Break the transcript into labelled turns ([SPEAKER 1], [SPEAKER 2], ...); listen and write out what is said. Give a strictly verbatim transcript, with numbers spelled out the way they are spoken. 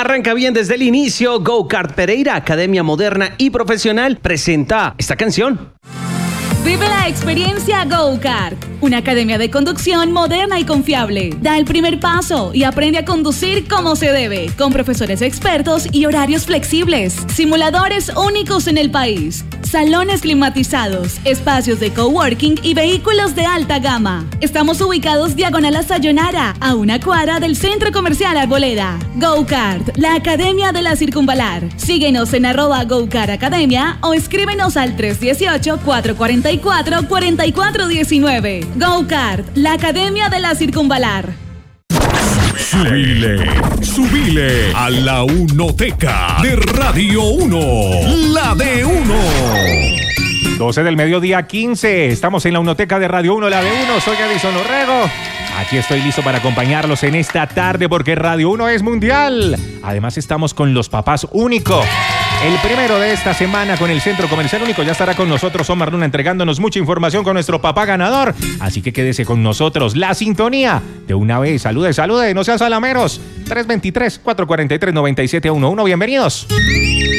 [SPEAKER 1] arranca bien desde el inicio. Go Kart Pereira, academia moderna y profesional, presenta esta canción.
[SPEAKER 2] Vive la experiencia Go Kart, una academia de conducción moderna y confiable. Da el primer paso y aprende a conducir como se debe, con profesores expertos y horarios flexibles, simuladores únicos en el país, salones climatizados, espacios de coworking y vehículos de alta gama. Estamos ubicados diagonal a Sayonara, a una cuadra del Centro Comercial Arboleda. Go Kart, la academia de la Circunvalar. Síguenos en arroba Go Kart Academia o escríbenos al tres uno ocho, cuatro cuatro cuatro, cuatro cuatro uno nueve. Go Kart, la academia de la Circunvalar.
[SPEAKER 3] Subile, subile a la Unoteca de Radio uno, la de uno.
[SPEAKER 4] doce del mediodía, quince. Estamos en la Unoteca de Radio uno, la de uno. Soy Edison Orrego. Aquí estoy listo para acompañarlos en esta tarde porque Radio uno es mundial. Además estamos con los papás único. El primero de esta semana con el Centro Comercial Único. Ya estará con nosotros Omar Luna entregándonos mucha información con nuestro papá ganador. Así que quédese con nosotros. La sintonía de una vez. Salude, salude. No sean salameros. tres dos tres, cuatro cuatro tres, nueve siete uno uno. Bienvenidos.